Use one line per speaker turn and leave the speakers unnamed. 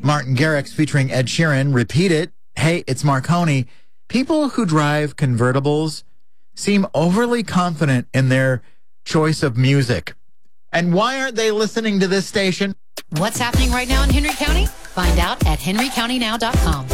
Martin Garrix featuring Ed Sheeran, Repeat It. Hey, it's Marconi. People who drive convertibles seem overly confident in their choice of music. And why aren't they listening to this station?
What's happening right now in Henry County? Find out at henrycountynow.com.